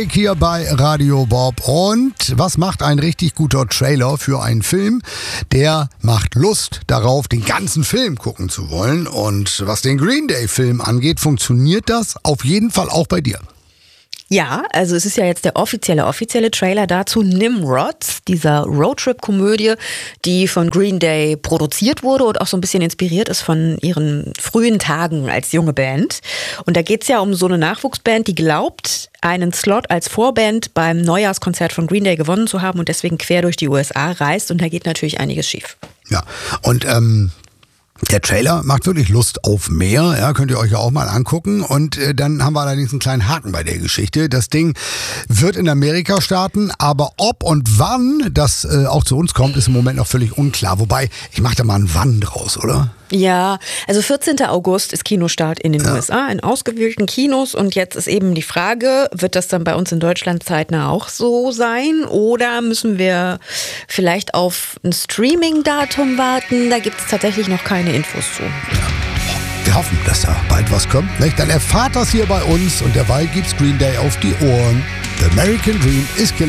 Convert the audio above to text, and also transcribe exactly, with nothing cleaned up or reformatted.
Hier bei Radio Bob. Und was macht ein richtig guter Trailer für einen Film? Der macht Lust darauf, den ganzen Film gucken zu wollen. Und was den Green Day Film angeht, funktioniert das auf jeden Fall auch bei dir. Ja, also es ist ja jetzt der offizielle, offizielle Trailer dazu. Nimrod, dieser Roadtrip-Komödie, die von Green Day produziert wurde und auch so ein bisschen inspiriert ist von ihren frühen Tagen als junge Band. Und da geht's ja um so eine Nachwuchsband, die glaubt, einen Slot als Vorband beim Neujahrskonzert von Green Day gewonnen zu haben und deswegen quer durch die U S A reist. Und da geht natürlich einiges schief. Ja, und ähm... der Trailer macht wirklich Lust auf mehr, ja, könnt ihr euch ja auch mal angucken. Und äh, dann haben wir allerdings einen kleinen Haken bei der Geschichte. Das Ding wird in Amerika starten, aber ob und wann das äh, auch zu uns kommt, ist im Moment noch völlig unklar. Wobei, ich mache da mal ein Wann draus, oder? Ja, also vierzehnten August ist Kinostart in den ja. U S A, in ausgewählten Kinos. Und jetzt ist eben die Frage, wird das dann bei uns in Deutschland zeitnah auch so sein? Oder müssen wir vielleicht auf ein Streaming-Datum warten? Da gibt es tatsächlich noch keine Infos zu. Ja. Wir hoffen, dass da bald was kommt. Nicht? Dann erfahrt das hier bei uns und derweil gibt's Green Day auf die Ohren. The American Dream is killing.